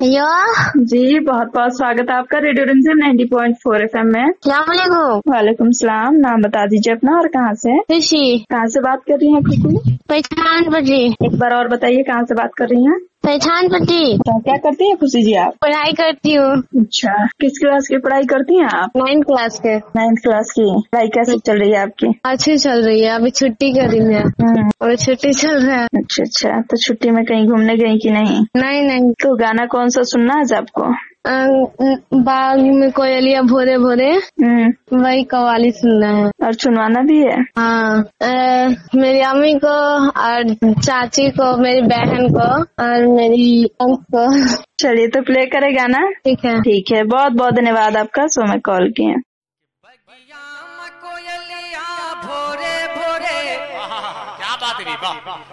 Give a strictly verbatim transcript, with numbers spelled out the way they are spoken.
Hello जी, बहुत बहुत स्वागत है आपका रेडियो रिमझिम नाइंटी पॉइंट फोर एफएम में। सलामकुम। वालेकुम सलाम। नाम बता दीजिए अपना और कहाँ से? खुशी। कहाँ से बात कर रही हैं खुशी? पहचान पट्टी। एक बार और बताइए, कहाँ से बात कर रही हैं? पहचान पट्टी। तो क्या करती हैं खुशी जी आप? पढ़ाई करती हूँ। अच्छा, किस क्लास की पढ़ाई करती हैं आप? नाइन्थ क्लास के। नाइन्थ क्लास की। पढ़ाई कैसे चल रही है आपकी? अच्छी चल रही है, अभी छुट्टी का दिन है। हम्म, अभी छुट्टी चल रहा है। अच्छा अच्छा। तो छुट्टी में कहीं घूमने गई कि नहीं? नहीं नहीं। तो गाना कौन सा सुनना है आज आपको? अं, बाग में कोयलिया भोरे भोरे, हम्म, वही कवाली सुनना है। और सुनवाना भी है? हाँ। अ, मेरी अम्मी को और चाची को, मेरी बहन को और मेरी अंक को। चलिए तो प्ले करे गाना। ठीक है। ठीक है, बहुत बहुत धन्यवाद आपका, सो मैं कॉल किए। कोयलिया भोरे भोरे, क्या बात है।